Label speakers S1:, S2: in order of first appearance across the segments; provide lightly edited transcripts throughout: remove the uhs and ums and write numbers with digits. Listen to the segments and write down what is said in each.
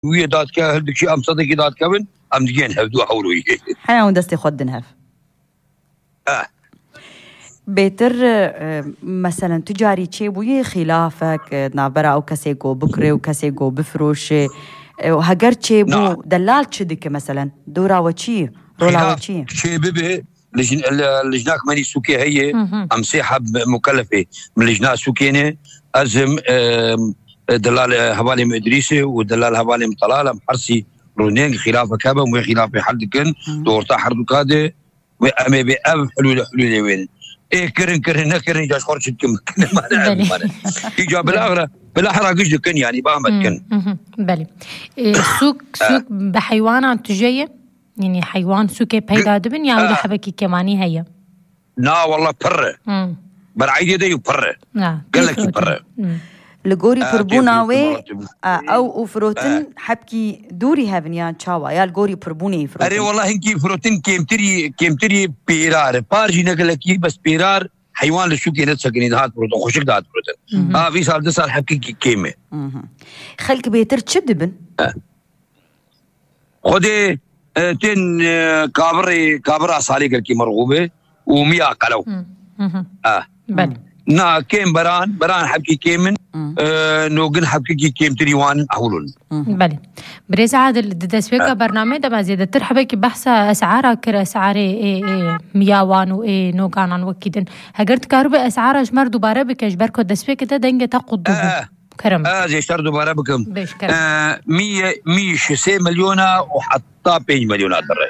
S1: ويا دات كا هدك شيء أم صدقي دات كابن أم دجين هفدو حولوي
S2: حنا وندستي خد نهف بيتر مثلا تجاري تشيبوي خلافك نابرا أو كسيكو بكري وكسيكو بفروش وهجر تشيبو دلال تشدك مثلا دورا وشي رولا وشي
S1: شيء ببه لجناك ماني سوكي هي أم سيحب مكلفة من لجناك سوكينه أزم دلال هوالي مدريسي ودلال هوالي مطلالة محرسي رونين خلافة كابا ومي خلافة حدكن دورتا حردو كاده وأمي بأب حلول وين إيه كرن نكرن جاش خورشت كم ما نعرف إجا بالأحرى قجدكن يعني بامتكن
S3: بلي سوق بحيوانات تجيه يعني حيوان سوكي بيدا دبن يا ولا حبكي كماني هي
S1: نا والله برة برعيد يدي برة قال لك برة
S2: لغوري بربونا وي او فروتن حبكي دوري هافن يا تشاوا يا الغوري بربوني فروتن
S1: اري والله هنكي فروتن كيمتري بيرار بارجي نقلكي بس بيرار حيوان لشوكي نتسكني هات بروتون خوشك دات بروتون في صار دسال حبكي كيمه
S2: خلك بيتر تشدبن
S1: خدي تن كابرا صالي كي مرغوبه و100 قلو
S3: بل
S1: نا كيم بران حبكي كيمن نوغن حبكي كيم تريوان اولون
S3: بل بريز عادل دسويقه برنامج دما زياده ترحبك بحث اسعار كر اسعار اي مياوان و اي نوغان وكيدن هجرت كارب اسعار جمر دوباره بكش بركو دسويقه دنگه تقدو كرم
S1: زي شر دوباره بكم 100 مليون وحتى 5 مليون دري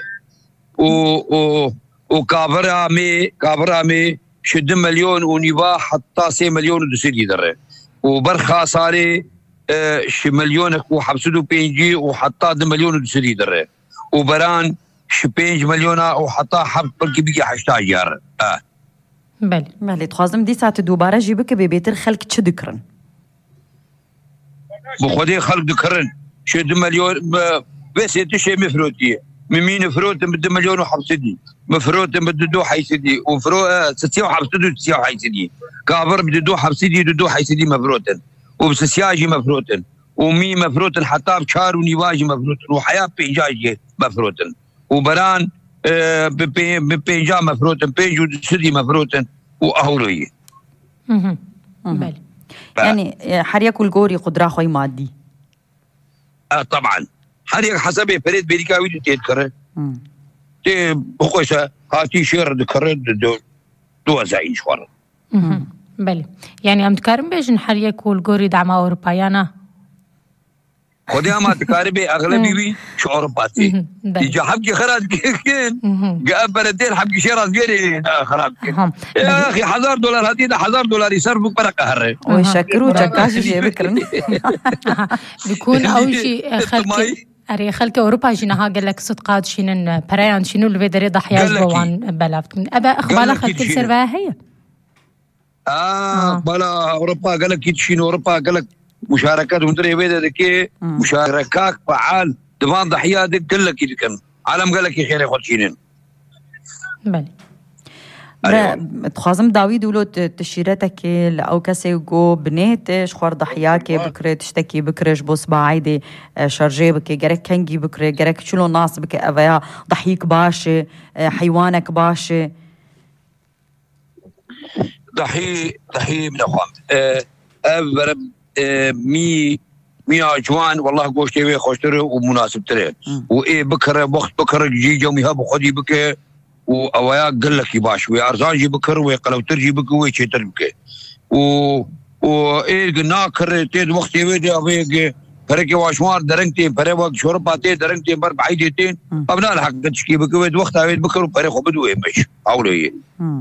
S1: و كابرا مي شد مليون ونبا حتى 6 مليون ودسيدي دري وبرخا صاري مليونك وحبسدو بينجي وحتى 2 مليون ودسيدي دري وبران 5 مليون وحتى حب بلكي بيجي 18 جار
S2: بلي تخازم دي ساعة دوباره جيبك ببيتر خلق تشدكرن
S1: بخدي خلق دكرن شد مليون بس يتشي مفروتي مين فروت بده مليون وحبسدي مفروت بده دو حيسدي وفرو 6 وحبسدي 9 حيسدي كابر بده دو حبسدي دو حيسدي مفروتن وبسسياجي مفروتن ومي مفروتن حتى بشار ونيواجي مفروتن وحياه بينجاجي مفروتن وبران بينجا مفروتن بينجو سدي مفروتن واهولوي
S3: بل
S2: يعني حريك الجوري قدره خوي مادي
S1: طبعا حريق حسب فريد بيريكاوي تذكره تي بقوسه هاتي شير ذكر دو زعين شوار
S3: بلي يعني ام تكارم بيجن حريق والجوري دعم اوروبايانا
S1: خدي ما تكاربي اغلبي بي شو اوروباتي يجي حبكي خراج كين قال بلدين حبكي شيرات غيري خراب يا اخي $1000 هدينا $1000 يصرفوا بركه هره
S2: ويشكروا تشكاش شي بكرن
S3: بيكون اول شيء خلك اوروبا جينها قال لك صدقات شنن بريان شنو اللي بدري ضحياج بوان بلافت ابا اخبار خلك السرفا هي
S1: بلا اوروبا قال لك شنو اوروبا قال لك مشاركات ومدري بيدا دكي مشاركات فعال دمان ضحيات قال لك كم عالم قال لك يا خير ياخذ شينين
S3: بلي
S2: تخازم داويد ولو تشيرتك او كسيغو بنيت شخور ضحياك بكره تشتكي بكرش بوس باعيدي شرجي بك جرك كنجي بكره جرك شلو ناس بك افيا ضحيك باش حيوانك باش
S1: ضحي من اخوان مي جوان والله قوشتي خوشتري ومناسب تري وايه بكره وقت بكره جي يومي هاب خدي بك واويا قال لك باش ويا ارزان جي بكر ويا قلو ترجي بك ويا تشتر بك ايه قلنا كرتين وقت يودي ابي فرق واشوار درنتي فرق وقت شرباتي درنتي بر بعيدتين ابنا الحق تشكي بك وقت اويد بكر وفرق بدو مش اولي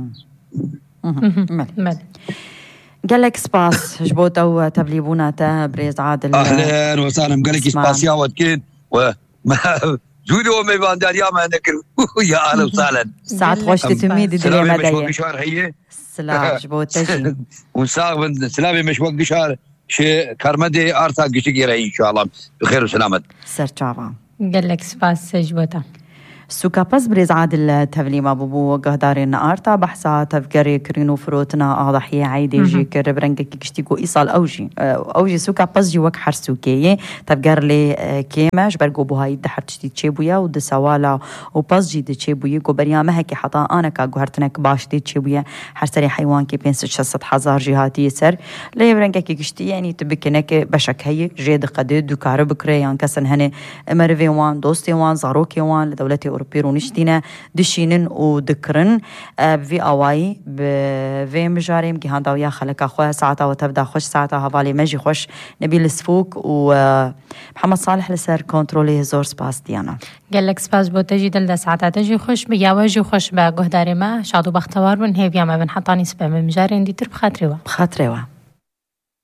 S2: قال لك سباس جبوتا وتبليبونا تا بريز عادل
S1: اهلا وسهلا قال لك سباس يا ودكين و زودوا ما يبان يا ما نكر يا اهلا وسهلا
S2: ساعات خوش تتميد الدنيا مدايا
S1: شهر هي
S2: سلام جبوتا جي
S1: وساق سلامي مش وقت شهر شي كرمدي ارتا قشي ان شاء الله بخير وسلامه
S2: سر تشافا
S3: قال لك سباس جبوتا
S2: سوكا بس بريز عادل تفلي ما ببو قهداري نارتا بحثا تفكري كرينو فروتنا ضحية عيدي جي كر برنجك كشتيكو إيصال أوجي سوكا بس جي وك حرسوكي تفكر لي كيماش برقو بوهاي دحر تشتي تشيبويا ود سوالا وبس جي تشيبويا قو بريامه هكي حطا أنا كاقوهرتنك باش دي تشيبويا حرسري حيوان كي بين 6,000 جهاتي سر لي برنجك كشتي يعني تبكنك بشك هي جيد قدد دو كارب كريان كسن هني مرفي وان دوستي وان زاروكي وان لدولتي أوروبية ونشتينا دشينن ودكرن في أواي بفي مجاريم كي هنداويا خلك أخوها ساعتها وتبدأ خوش ساعتها هفالي مجي خوش نبيل سفوك ومحمد صالح لسر كنترولي زور سباس ديانا
S3: قال لك سباس بو تجي دل ساعتها تجي خوش بياوجي خوش بقهداري ما شادو بختوار من هي بيا ما بنحطاني سبا من مجارين دي ترب خاطري
S2: بخاطري